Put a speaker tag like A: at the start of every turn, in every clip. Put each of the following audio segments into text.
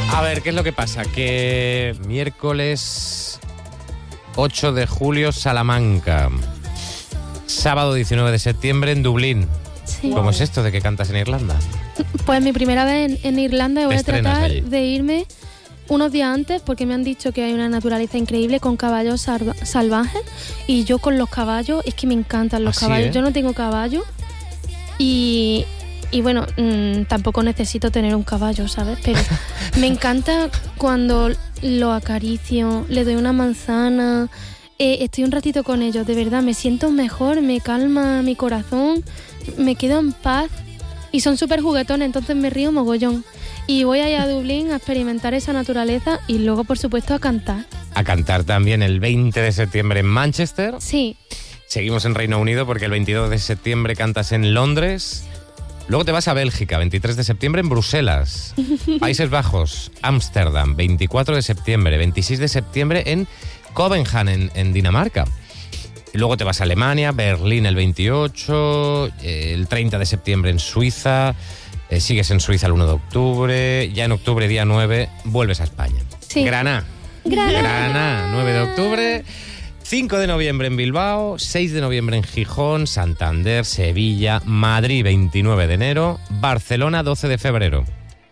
A: A ver, ¿qué es lo que pasa? Que miércoles 8 de julio, Salamanca. Sábado 19 de septiembre en Dublín.
B: Sí.
A: ¿Cómo es esto de que cantas en Irlanda?
B: Pues mi primera vez en Irlanda y voy a
A: estrenas
B: tratar
A: allí.
B: de irme unos días antes porque me han dicho que hay una naturaleza increíble con caballos salvajes y yo con los caballos, es que me encantan los
A: ¿Ah, sí,
B: caballos.
A: eh?
B: Yo no tengo caballo y bueno, tampoco necesito tener un caballo, ¿sabes? Pero me encanta cuando lo acaricio, le doy una manzana, estoy un ratito con ellos, de verdad, me siento mejor, me calma mi corazón, me quedo en paz y son súper juguetones, entonces me río mogollón. Y voy allá a Dublín a experimentar esa naturaleza y luego, por supuesto, a cantar.
A: A cantar también el 20 de septiembre en Manchester.
B: Sí.
A: Seguimos en Reino Unido porque el 22 de septiembre cantas en Londres. Luego te vas a Bélgica, 23 de septiembre en Bruselas. Países Bajos, Ámsterdam, 24 de septiembre. 26 de septiembre en Copenhague, en Dinamarca. Y luego te vas a Alemania, Berlín el 28, el 30 de septiembre en Suiza, sigues en Suiza el 1 de octubre, ya en octubre, día 9, vuelves a España.
B: Sí.
A: Granada, 9 de octubre, 5 de noviembre en Bilbao, 6 de noviembre en Gijón, Santander, Sevilla, Madrid 29 de enero, Barcelona 12 de febrero.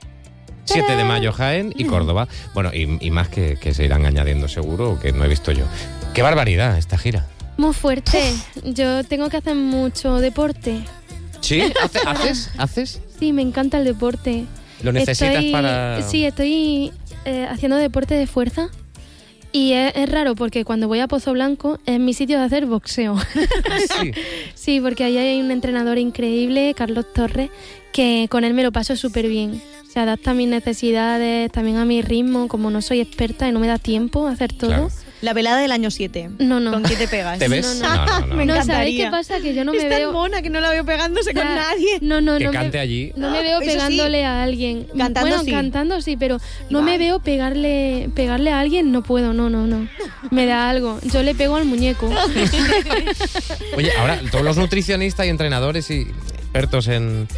A: 7 de mayo Jaén y Córdoba. Bueno, y más que se irán añadiendo seguro, que no he visto yo. ¡Qué barbaridad esta gira!
B: Muy fuerte. Yo tengo que hacer mucho deporte.
A: ¿Sí? ¿Haces?
B: Sí, me encanta el deporte.
A: ¿Lo necesitas para...?
B: Sí, estoy haciendo deporte de fuerza. Y es raro porque cuando voy a Pozo Blanco es mi sitio de hacer boxeo.
A: Sí.
B: Sí, porque ahí hay un entrenador increíble, Carlos Torres, que con él me lo paso súper bien. Se adapta a mis necesidades, también a mi ritmo, como no soy experta y no me da tiempo a hacer todo.
A: Claro.
C: La velada del año 7.
B: No.
C: ¿Con quién te pegas?
A: ¿Te ves?
B: No.
C: Me
B: No,
C: encantaría.
B: ¿sabéis qué pasa? Que yo no me
C: es
B: veo...
C: tan mona que no la veo pegándose con nadie.
B: No,
A: Que
B: no
A: cante
B: me,
A: allí.
B: no me veo
C: Eso sí.
B: pegándole a alguien.
C: Cantando
B: bueno,
C: sí.
B: cantando sí, pero no
C: Iván.
B: me veo pegarle a alguien, no puedo, no. Me da algo. Yo le pego al muñeco.
A: Oye, ahora todos los nutricionistas y entrenadores y expertos en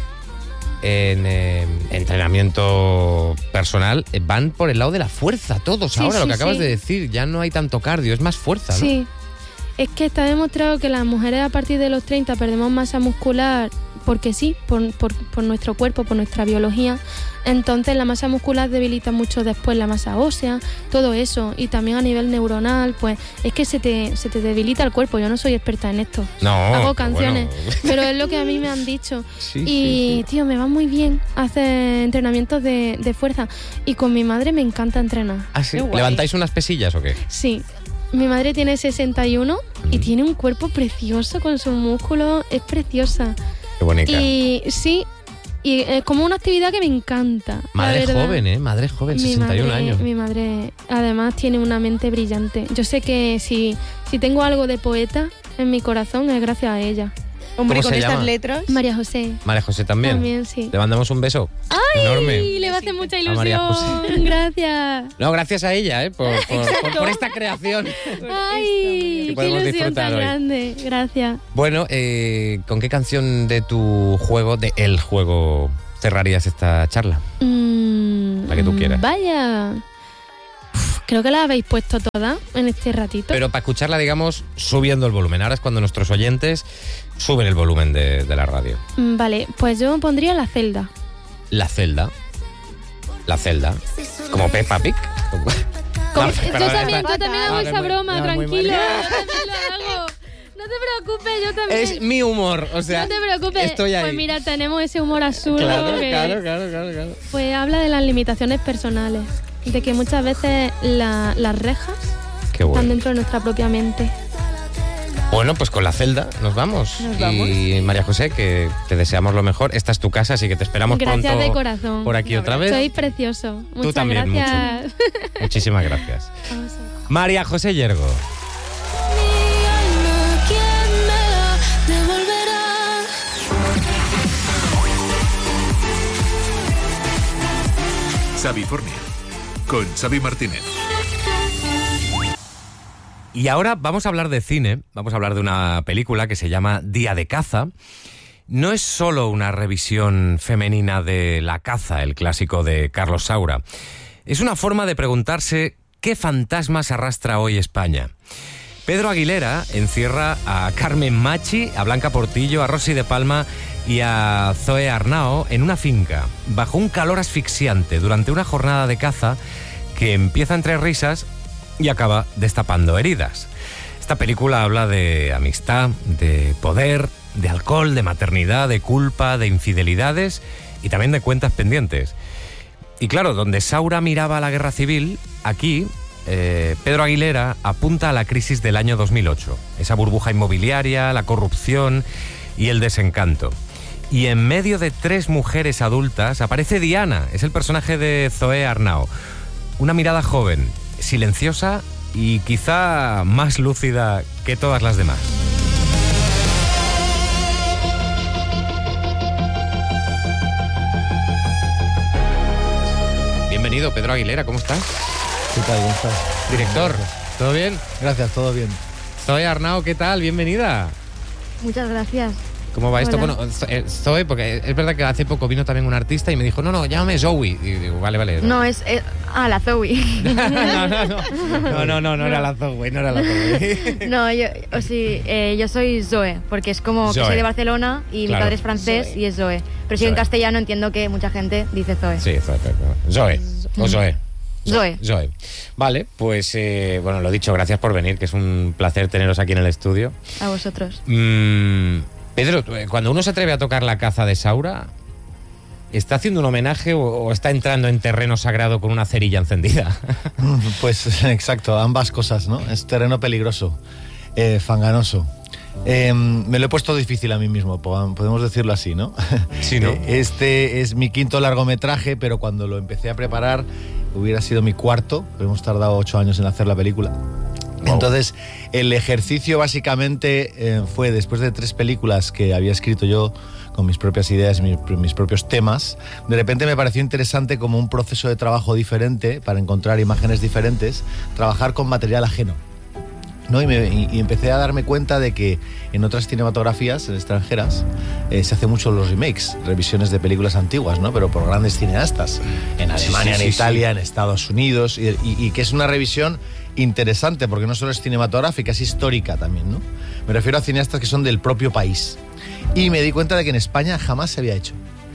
A: entrenamiento personal van por el lado de la fuerza, todos.
B: Sí,
A: Ahora lo
B: sí,
A: que acabas
B: sí.
A: de decir, ya no hay tanto cardio, es más fuerza, ¿no?
B: Sí. Es que está demostrado que las mujeres a partir de los 30 perdemos masa muscular porque sí, por nuestro cuerpo, por nuestra biología. Entonces la masa muscular debilita mucho después la masa ósea, todo eso. Y también a nivel neuronal, pues es que se te debilita el cuerpo. Yo no soy experta en esto.
A: No,
B: Hago
A: pero
B: canciones,
A: bueno.
B: pero es lo que a mí me han dicho.
A: Sí,
B: Y, tío, me va muy bien hacer entrenamientos de fuerza. Y con mi madre me encanta entrenar.
A: ¿Ah, sí?
C: Qué guay.
A: ¿Levantáis unas pesillas o qué?
B: Sí. Mi madre tiene 61 y tiene un cuerpo precioso con sus músculos. Es preciosa.
A: Qué bonita.
B: Y sí, y es como una actividad que me encanta.
A: Madre
B: la verdad.
A: joven, Madre joven, 61 años.
B: Mi madre además tiene una mente brillante. Yo sé que si tengo algo de poeta en mi corazón es gracias a ella.
C: Hombre,
A: ¿Cómo
C: con
A: se
C: estas
A: llama?
C: letras.
B: María José.
A: María José también.
B: También, sí.
A: Le mandamos un beso enorme.
B: Y le va a hacer mucha
A: A María
B: ilusión. Gracias.
A: No, gracias a ella, por esta creación.
B: Ay,
A: Que
B: qué
A: podemos
B: ilusión
A: disfrutar
B: tan
A: hoy.
B: grande. Gracias.
A: Bueno, ¿con qué canción de tu juego, de el juego, cerrarías esta charla? La que tú quieras.
B: Vaya. Creo que la habéis puesto toda en este ratito.
A: Pero para escucharla, digamos, subiendo el volumen. Ahora es cuando nuestros oyentes suben el volumen de la radio.
B: Vale, pues yo pondría La Celda.
A: La celda. Como Peppa Pig.
B: Yo
A: No,
B: también,
A: perdona,
B: yo también hago esa broma,
A: muy
B: tranquilo.
A: mal.
B: Yo también lo hago. No te preocupes, yo también.
A: Es mi humor, o sea,
B: no te preocupes.
A: estoy ahí.
B: Pues mira, tenemos ese humor absurdo.
A: Claro.
B: Pues habla de las limitaciones personales. De que muchas veces las rejas
A: Qué
B: están
A: bueno.
B: dentro de nuestra propia mente.
A: Bueno, pues con la celda nos vamos.
C: Nos vamos.
A: Y María José, que te deseamos lo mejor. Esta es tu casa, así que te esperamos
B: Gracias
A: pronto
B: de corazón.
A: por aquí otra vez.
B: Sois precioso. Muchas
A: también,
B: gracias.
A: Muchísimas gracias.
B: Vamos a-
A: María José Yergo.
D: Xavifornia, con Xavi Martínez.
A: Y ahora vamos a hablar de cine, vamos a hablar de una película que se llama Día de caza. No es solo una revisión femenina de La caza, el clásico de Carlos Saura. Es una forma de preguntarse qué fantasmas arrastra hoy España. Pedro Aguilera encierra a Carmen Machi, a Blanca Portillo, a Rosy de Palma y a Zoe Arnao en una finca, bajo un calor asfixiante, durante una jornada de caza que empieza entre risas y acaba destapando heridas. Esta película habla de amistad, de poder, de alcohol, de maternidad, de culpa, de infidelidades y también de cuentas pendientes. Y claro, donde Saura miraba a la guerra civil, aquí Pedro Aguilera apunta a la crisis del año 2008. Esa burbuja inmobiliaria, la corrupción y el desencanto. Y en medio de 3 mujeres adultas aparece Diana, es el personaje de Zoe Arnao. Una mirada joven, silenciosa y quizá más lúcida que todas las demás. Bienvenido, Pedro Aguilera, ¿cómo estás?
E: ¿Qué tal? ¿Cómo estás?
A: Director, ¿todo bien?
E: Gracias, todo bien.
A: Zoe Arnao, ¿qué tal? Bienvenida.
B: Muchas gracias.
A: ¿Cómo va esto?
B: Hola.
A: Bueno, Zoe, porque es verdad que hace poco vino también un artista y me dijo, no, llámame Zoe. Y digo, vale.
B: No, es... la Zoe.
A: No era la Zoe, no era la Zoe.
B: No, yo soy Zoe, porque es como
A: Zoe.
B: que soy de Barcelona y
A: Claro.
B: mi padre es francés
A: Zoe.
B: y es Zoe. Pero si en
A: Zoe.
B: castellano entiendo que mucha gente dice Zoe.
A: Sí, Zoe. O Zoe.
B: Zoe.
A: Vale, pues bueno, lo dicho, gracias por venir, que es un placer teneros aquí en el estudio.
B: A vosotros.
A: Pedro, cuando uno se atreve a tocar la caza de Saura, ¿está haciendo un homenaje o está entrando en terreno sagrado con una cerilla encendida?
E: Pues exacto, ambas cosas, ¿no? Es terreno peligroso, fanganoso. Me lo he puesto difícil a mí mismo, podemos decirlo así, ¿no?
A: Sí, ¿no?
E: Este es mi 5º largometraje, pero cuando lo empecé a preparar hubiera sido mi 4º, hemos tardado 8 años en hacer la película.
A: Wow.
E: Entonces, el ejercicio básicamente fue, después de 3 películas que había escrito yo con mis propias ideas, mis propios temas, de repente me pareció interesante, como un proceso de trabajo diferente, para encontrar imágenes diferentes, trabajar con material ajeno, ¿no? Y empecé a darme cuenta de que en otras cinematografías extranjeras se hace mucho los remakes, revisiones de películas antiguas, ¿no? Pero por grandes cineastas, en Alemania,
A: sí,
E: en Italia, en Estados Unidos, y que es una revisión interesante, porque no solo es cinematográfica, es histórica también, ¿no? Me refiero a cineastas que son del propio país. Y me di cuenta de que en España jamás se había hecho.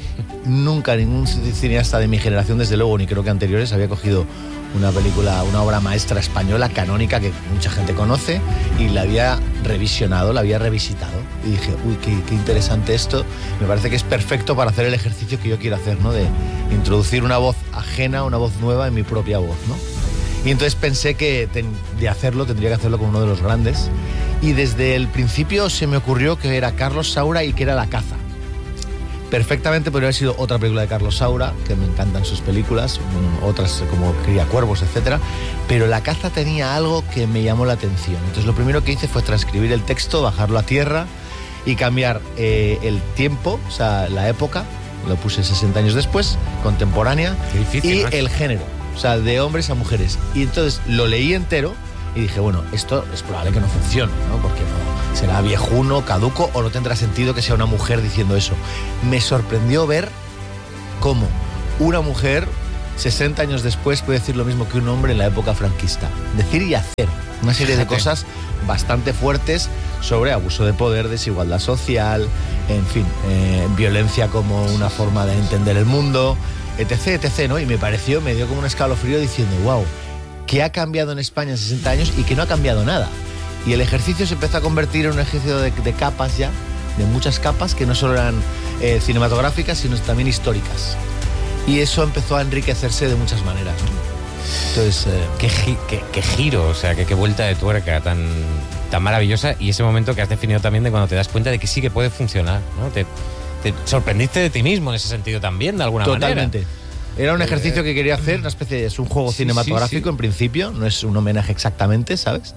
E: Nunca ningún cineasta de mi generación, desde luego, ni creo que anteriores, había cogido una película, una obra maestra española canónica que mucha gente conoce, y la había revisionado, la había revisitado. Y dije, uy, qué interesante esto. Me parece que es perfecto para hacer el ejercicio que yo quiero hacer, ¿no? De introducir una voz ajena, una voz nueva en mi propia voz, ¿no? Y entonces pensé que de hacerlo tendría que hacerlo con uno de los grandes. Y desde el principio se me ocurrió que era Carlos Saura y que era La caza. Perfectamente podría haber sido otra película de Carlos Saura, que me encantan sus películas, otras como Criacuervos, etc. Pero La caza tenía algo que me llamó la atención. Entonces lo primero que hice fue transcribir el texto, bajarlo a tierra y cambiar el tiempo, o sea, la época, lo puse 60 años después, contemporánea,
A: Qué difícil,
E: y
A: ¿no?
E: el género, o sea, de hombres a mujeres. Y entonces lo leí entero y dije, bueno, esto es probable que no funcione, ¿no? Porque no, será viejuno, caduco, o no tendrá sentido que sea una mujer diciendo eso. Me sorprendió ver cómo una mujer 60 años después puede decir lo mismo que un hombre en la época franquista. Decir y hacer una serie de
A: Fíjate.
E: cosas bastante fuertes sobre abuso de poder, desigualdad social, en fin, violencia como una forma de entender el mundo, etc., ¿no? Y me dio como un escalofrío diciendo, wow, ¿qué ha cambiado en España en 60 años y que no ha cambiado nada? Y el ejercicio se empezó a convertir en un ejercicio de capas ya, de muchas capas que no solo eran cinematográficas, sino también históricas. Y eso empezó a enriquecerse de muchas maneras, ¿no? Entonces,
A: Qué giro, o sea, qué vuelta de tuerca tan maravillosa, y ese momento que has definido también de cuando te das cuenta de que sí que puede funcionar, ¿no? Te sorprendiste de ti mismo en ese sentido también, de alguna
E: totalmente.
A: manera.
E: Era un ejercicio que quería hacer, una especie es un juego
A: Sí,
E: cinematográfico
A: sí.
E: en principio, no es un homenaje exactamente, ¿sabes?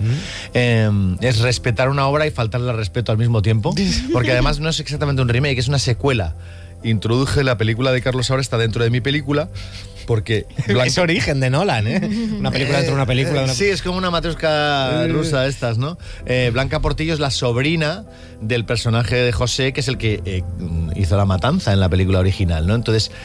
E: Es respetar una obra y faltarle al respeto al mismo tiempo, porque además no es exactamente un remake, es una secuela. Introduje la película de Carlos Saura, está dentro de mi película, porque...
A: Es origen de Nolan, ¿eh? Una película dentro de una película.
E: Sí, es como una matrioshka rusa estas, ¿no? Blanca Portillo es la sobrina del personaje de José, que es el que hizo la matanza en la película original, ¿no? Entonces,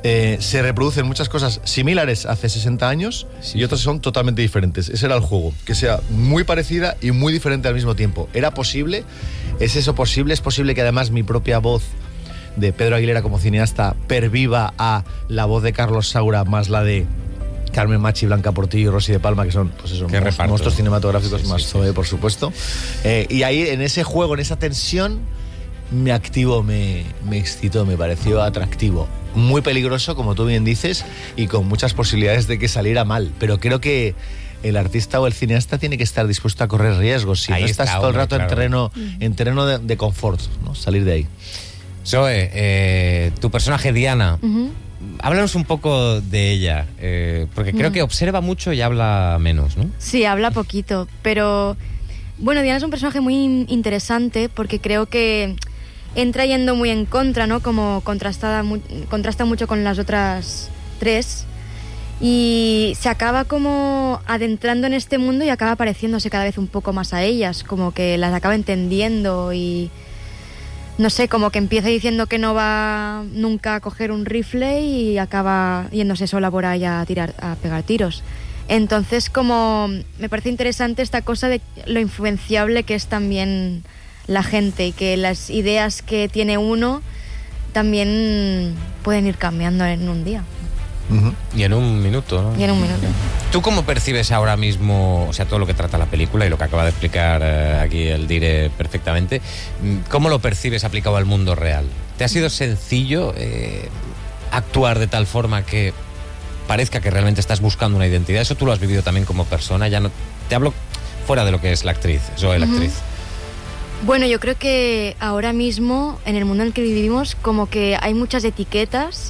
E: se reproducen muchas cosas similares hace 60 años y otras son totalmente diferentes. Ese era el juego, que sea muy parecida y muy diferente al mismo tiempo. ¿Era posible? ¿Es eso posible? ¿Es posible que además mi propia voz de Pedro Aguilera como cineasta perviva a la voz de Carlos Saura más la de Carmen Machi, Blanca Portillo y Rosy de Palma, que son pues eso, monstruos cinematográficos más Zoe, por supuesto? Y ahí, en ese juego, en esa tensión, me activó, me excitó, me pareció atractivo. Muy peligroso, como tú bien dices, y con muchas posibilidades de que saliera mal. Pero creo que el artista o el cineasta tiene que estar dispuesto a correr riesgos. Si ahí no estás todo el rato claro. en terreno de confort, ¿no? Salir de ahí.
A: Zoe, tu personaje Diana, háblanos un poco de ella, porque creo que observa mucho y habla menos, ¿no?
F: Sí, habla poquito, pero bueno, Diana es un personaje muy interesante porque creo que entra yendo muy en contra, ¿no? Como contrasta mucho con las otras tres y se acaba como adentrando en este mundo y acaba pareciéndose cada vez un poco más a ellas, como que las acaba entendiendo y no sé, como que empieza diciendo que no va nunca a coger un rifle y acaba yéndose sola por ahí a pegar tiros. Entonces, como me parece interesante esta cosa de lo influenciable que es también la gente y que las ideas que tiene uno también pueden ir cambiando en un día.
A: Y en un minuto, ¿no?
F: Y en un minuto.
A: ¿Tú cómo percibes ahora mismo, o sea, todo lo que trata la película y lo que acaba de explicar aquí el Dire perfectamente, cómo lo percibes aplicado al mundo real? ¿Te ha sido sencillo actuar de tal forma que parezca que realmente estás buscando una identidad? Eso tú lo has vivido también como persona, ya no te hablo fuera de lo que es la actriz, Zoe, la actriz.
F: Bueno, yo creo que ahora mismo, en el mundo en el que vivimos, como que hay muchas etiquetas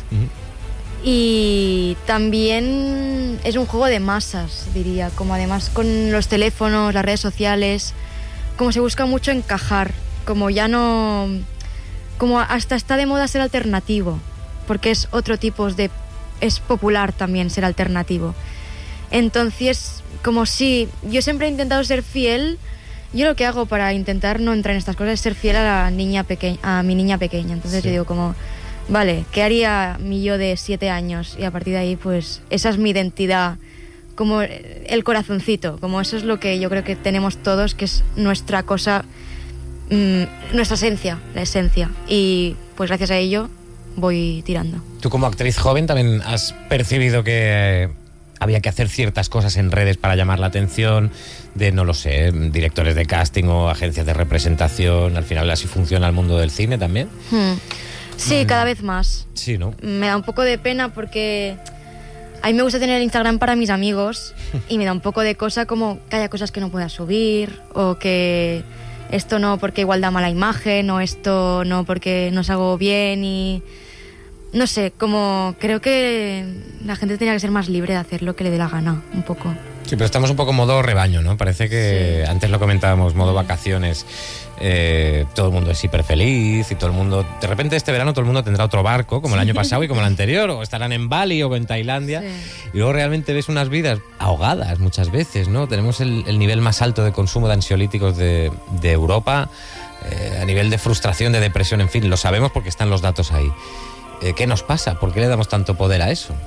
F: y también es un juego de masas, diría, como además con los teléfonos, las redes sociales, como se busca mucho encajar, como ya no... como hasta está de moda ser alternativo, porque es otro tipo de... es popular también ser alternativo. Entonces, como si... yo siempre he intentado ser fiel. Yo lo que hago para intentar no entrar en estas cosas es ser fiel a mi niña pequeña. Entonces yo digo como, vale, ¿qué haría mi yo de 7 años? Y a partir de ahí, pues, esa es mi identidad, como el corazoncito, como eso es lo que yo creo que tenemos todos, que es nuestra cosa, nuestra esencia, la esencia. Y pues gracias a ello voy tirando.
A: Tú como actriz joven también has percibido que había que hacer ciertas cosas en redes para llamar la atención de, no lo sé, directores de casting o agencias de representación. Al final así funciona el mundo del cine también.
F: Sí, cada vez más.
A: Sí, ¿no?
F: Me da un poco de pena porque a mí me gusta tener el Instagram para mis amigos y me da un poco de cosa como que haya cosas que no pueda subir o que esto no porque igual da mala imagen o esto no porque no salgo bien y... no sé, como creo que la gente tenía que ser más libre de hacer lo que le dé la gana, un poco.
A: Sí, pero estamos un poco modo rebaño, ¿no? Parece que antes lo comentábamos, modo vacaciones, todo el mundo es hiper feliz y todo el mundo... de repente este verano todo el mundo tendrá otro barco, como el año pasado y como el anterior, o estarán en Bali o en Tailandia, y luego realmente ves unas vidas ahogadas muchas veces, ¿no? Tenemos el nivel más alto de consumo de ansiolíticos de Europa, a nivel de frustración, de depresión, en fin, lo sabemos porque están los datos ahí. ¿Qué nos pasa? ¿Por qué le damos tanto poder a eso?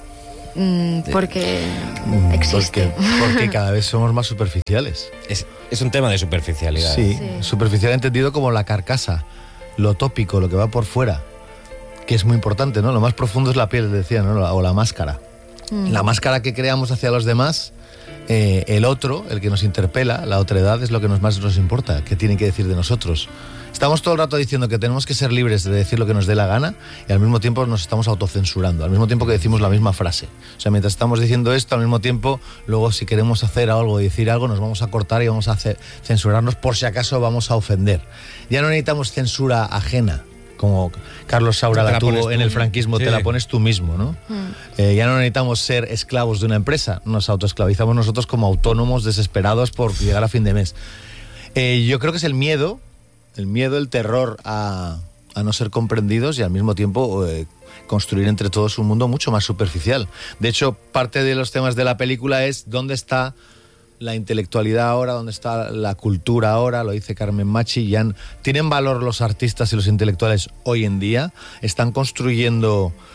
F: Porque existe.
E: Porque cada vez somos más superficiales.
A: Es un tema de superficialidad.
E: Sí, superficial entendido como la carcasa, lo tópico, lo que va por fuera, que es muy importante, ¿no? Lo más profundo es la piel, decía, ¿no? O la máscara. La máscara que creamos hacia los demás, el otro, el que nos interpela, la otredad, es lo que más nos importa, qué tiene que decir de nosotros. Estamos todo el rato diciendo que tenemos que ser libres de decir lo que nos dé la gana y al mismo tiempo nos estamos autocensurando, al mismo tiempo que decimos la misma frase. O sea, mientras estamos diciendo esto, al mismo tiempo, luego si queremos hacer algo y decir algo, nos vamos a cortar y vamos a censurarnos por si acaso vamos a ofender. Ya no necesitamos censura ajena, como Carlos Saura la tuvo en el franquismo, te la pones tú mismo, ¿no? Ya no necesitamos ser esclavos de una empresa, nos autoesclavizamos nosotros como autónomos desesperados por llegar a fin de mes. Yo creo que es el miedo, el terror a no ser comprendidos y al mismo tiempo construir entre todos un mundo mucho más superficial. De hecho, parte de los temas de la película es dónde está la intelectualidad ahora, dónde está la cultura ahora, lo dice Carmen Machi. ¿Tienen valor los artistas y los intelectuales hoy en día? ¿Están construyendo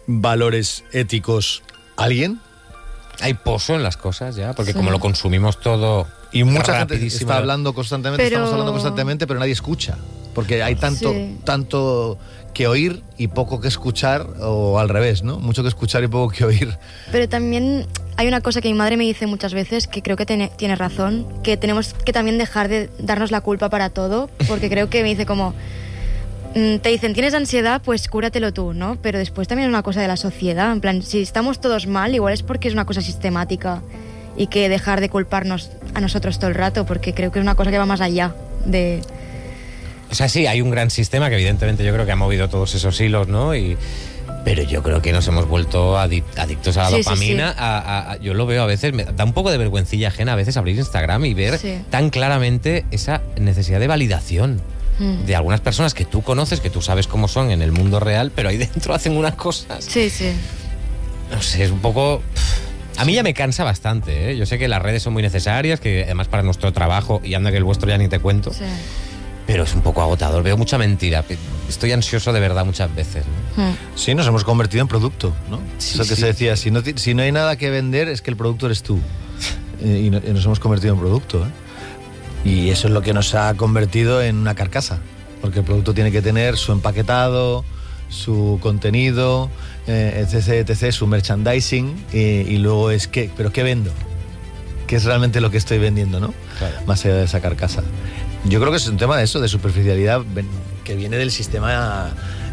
E: valores éticos alguien?
A: Hay pozo en las cosas ya, porque como lo consumimos todo
E: Y mucha gente
A: rapidísimo.
E: está hablando constantemente,
F: Pero-
E: estamos hablando constantemente, pero nadie escucha. Porque hay tanto que oír y poco que escuchar, o al revés, ¿no? Mucho que escuchar y poco que oír.
F: Pero también hay una cosa que mi madre me dice muchas veces, que creo que tiene razón, que tenemos que también dejar de darnos la culpa para todo, porque creo que me dice como, te dicen, tienes ansiedad, pues cúratelo tú, ¿no? Pero después también es una cosa de la sociedad, en plan, si estamos todos mal, igual es porque es una cosa sistemática y que dejar de culparnos a nosotros todo el rato, porque creo que es una cosa que va más allá de...
A: O sea, sí, hay un gran sistema que evidentemente yo creo que ha movido todos esos hilos, ¿no? Pero yo creo que nos hemos vuelto adictos a la
F: Sí, sí,
A: dopamina.
F: sí.
A: Yo lo veo a veces, me da un poco de vergüencilla ajena a veces abrir Instagram y ver
F: Sí.
A: tan claramente esa necesidad de validación de algunas personas que tú conoces, que tú sabes cómo son en el mundo real, pero ahí dentro hacen unas cosas.
F: Sí, sí.
A: No sé, es un poco... A mí ya me cansa bastante, ¿eh? Yo sé que las redes son muy necesarias, que además para nuestro trabajo, y anda que el vuestro ya ni te cuento,
F: Sí.
A: pero es un poco agotador. Veo mucha mentira. Estoy ansioso de verdad muchas veces, ¿no?
E: Sí, nos hemos convertido en producto, ¿no?
A: Sí,
E: Eso que
A: sí.
E: se decía, si no hay nada que vender, es que el producto eres tú. Y nos hemos convertido en producto, ¿eh? Y eso es lo que nos ha convertido en una carcasa. Porque el producto tiene que tener su empaquetado, su contenido, etc., su merchandising, y luego es que, ¿pero qué vendo? ¿Qué es realmente lo que estoy vendiendo, no?
A: Claro.
E: Más allá de esa carcasa. Yo creo que es un tema de eso, de superficialidad, que viene del sistema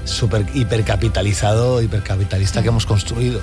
E: hipercapitalista que hemos construido.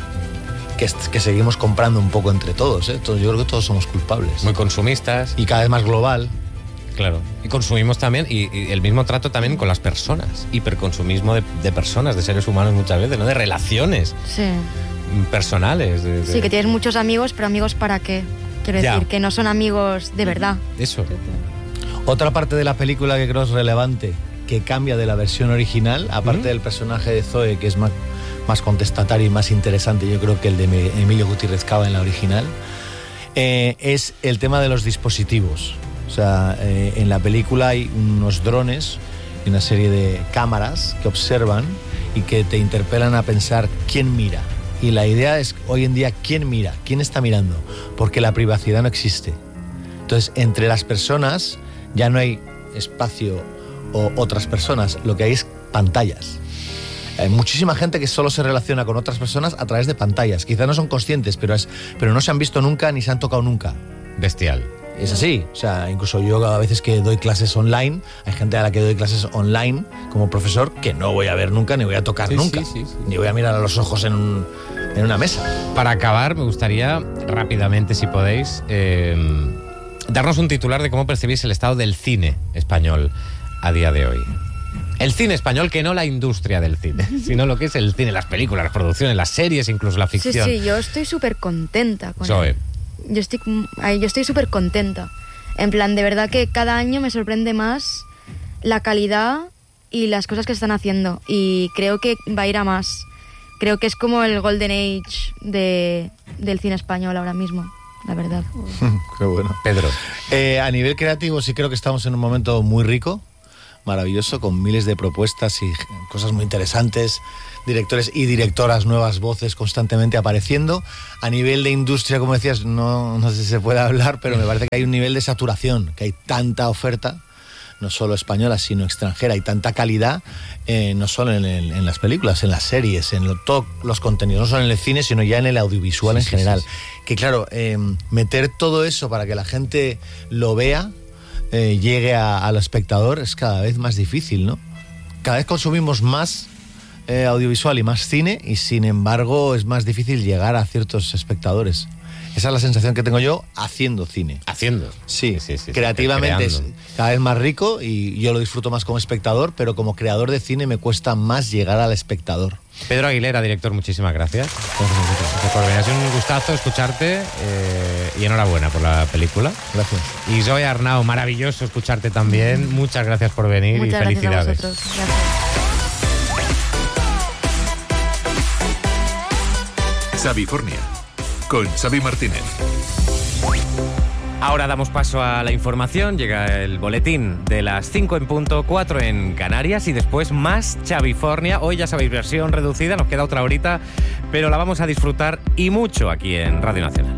E: Que seguimos comprando un poco entre todos, ¿eh? Yo creo que todos somos culpables.
A: Muy consumistas.
E: Y cada vez más global.
A: Claro. Y consumimos también, y el mismo trato también con las personas. Hiperconsumismo de personas, de seres humanos muchas veces, ¿no? De relaciones
F: Sí.
A: personales.
F: Sí, que tienes muchos amigos, pero amigos ¿para qué? Quiero
A: Ya.
F: decir, que no son amigos de verdad.
A: Eso.
E: Otra parte de la película que creo es relevante, que cambia de la versión original, aparte del personaje de Zoe, que es más contestatario y más interesante, yo creo que el de Emilio Gutiérrez Cava en la original, es el tema de los dispositivos. O sea, en la película hay unos drones y una serie de cámaras que observan y que te interpelan a pensar quién mira. Y la idea es, hoy en día, ¿quién mira? ¿Quién está mirando? Porque la privacidad no existe. Entonces, entre las personas ya no hay espacio o otras personas, lo que hay es pantallas. Hay muchísima gente que solo se relaciona con otras personas a través de pantallas. Quizás no son conscientes, pero no se han visto nunca ni se han tocado nunca.
A: Bestial.
E: Es así, o sea, incluso yo a veces que doy clases online, hay gente a la que doy clases online como profesor que no voy a ver nunca ni voy a tocar
A: Sí,
E: nunca,
A: sí.
E: ni voy a mirar a los ojos en una mesa.
A: Para acabar, me gustaría rápidamente, si podéis, darnos un titular de cómo percibís el estado del cine español a día de hoy. El cine español, que no la industria del cine, sino lo que es el cine, las películas, las producciones, las series, incluso la
F: Sí,
A: ficción.
F: sí, yo estoy súper contenta con
A: Zoe.
F: él. Yo estoy súper contenta. En plan, de verdad que cada año me sorprende más la calidad y las cosas que se están haciendo. Y creo que va a ir a más. Creo que es como el Golden Age del cine español ahora mismo, la verdad.
E: Qué bueno.
A: Pedro.
E: A nivel creativo sí creo que estamos en un momento muy rico, maravilloso, con miles de propuestas y cosas muy interesantes, directores y directoras, nuevas voces constantemente apareciendo. A nivel de industria, como decías, no sé si se puede hablar, pero me parece que hay un nivel de saturación, que hay tanta oferta, no solo española, sino extranjera, y tanta calidad, no solo en las películas, en las series, en todos los contenidos, no solo en el cine, sino ya en el audiovisual en general. Que claro, meter todo eso para que la gente lo vea, llegue al espectador, es cada vez más difícil, ¿no? Cada vez consumimos más audiovisual y más cine, y sin embargo es más difícil llegar a ciertos espectadores. Esa es la sensación que tengo yo haciendo cine.
A: Haciendo.
E: Sí, creativamente es
A: creando.
E: cada vez más rico y yo lo disfruto más como espectador, pero como creador de cine me cuesta más llegar al espectador.
A: Pedro Aguilera, director, muchísimas gracias. Por venir. Ha sido un gustazo escucharte y enhorabuena por la película.
E: Gracias.
A: Y Zoe Arnau, maravilloso escucharte también. Muchas gracias por venir
F: Muchas
A: y felicidades.
F: gracias a vosotros. Gracias.
D: Xavi Fornia, con Xavi Martínez.
A: Ahora damos paso a la información, llega el boletín de las 5 en punto, 4 en Canarias y después más Xavifornia. Hoy ya sabéis, versión reducida, nos queda otra horita, pero la vamos a disfrutar y mucho aquí en Radio Nacional.